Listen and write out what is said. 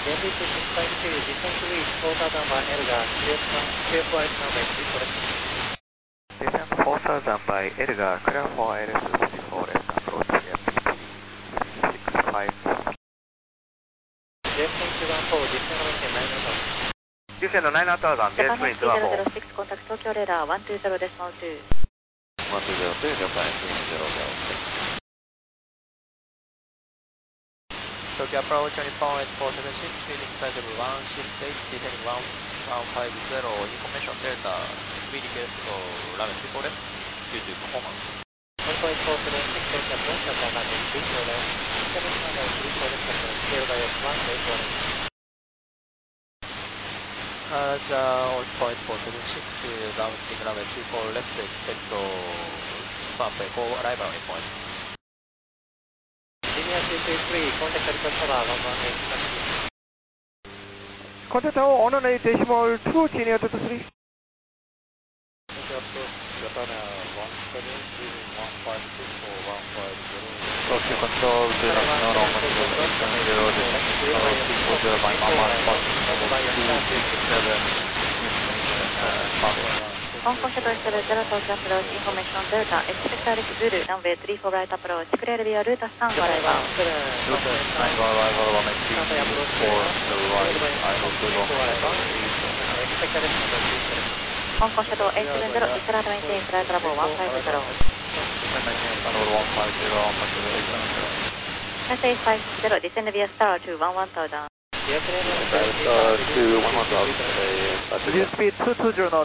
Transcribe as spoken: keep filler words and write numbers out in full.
Yankee two six five two, descend to reach four thousand by Edgar, clear, clear flight runway three four left. Descend four thousand by Edgar, clear for L S fifty-four left, approach M P P six five two. Descend two one four, descend maintain nine thousand. Descend nine thousand, Japan descend X zero zero six, contact Tokyo radar one two zero decimal two. one two zero two, Japan X zero zero six. Tokyo approach twenty-four eight four seven six, heading side of one six eight, descending one one five zero, information delta, speed request for runway three four left, due to performance. one four eight four seven six, delta approach, delta runway three four left, seven runway three four left, clear by S one, eight four left. Uh, that's uh, one four eight four seven six, uh, rounding runway three four left, expect to runway four arrival eight point. Linear two two three, contact Alpha Tower one one eight, taxi. Contact Tower one one eight decimal two, linear two two three. Tokyo approach, Japan one seven three one five six four one five zero. Tokyo control to National one one zero eight seven zero, descend tower three four zero by Mama one two six seven, information uh, Hong Kong Shuttle seven zero Tokyo approach, information delta, expect Alex Zulu, runway three four right approach, clear via route three arrival. nine arrival one eight three four to the right, I hope to one Expect Alex number three four left. Hong Kong Shuttle eight seven zero, Israel maintain flight level one five zero. maintain flight level one five zero, one zero eight seven zero. Cathay five zero, descend via star to one one thousand. Delta to one one thousand, Reduce speed two two zero knots.